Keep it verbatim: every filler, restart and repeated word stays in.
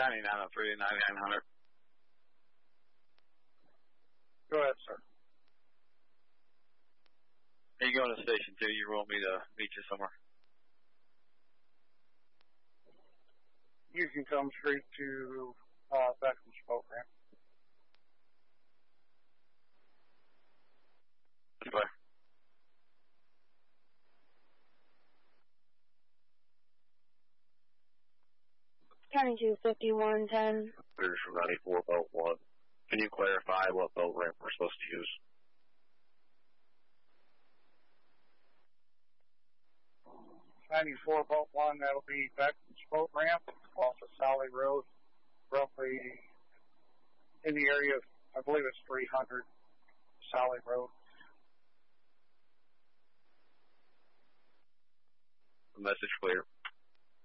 ninety-nine oh three, ninety-nine hundred. Go ahead, sir. Are you going to station two? You want me to meet you somewhere? You can come straight to uh, Beckham's boat ramp. Okay. County two fifty-one ten. Clears from ninety-four, boat one. Can you clarify what boat ramp we're supposed to use? ninety-four, boat one, that'll be Beckham's boat ramp off of Sally Road, roughly in the area of, I believe it's three hundred Sally Road. The message clear.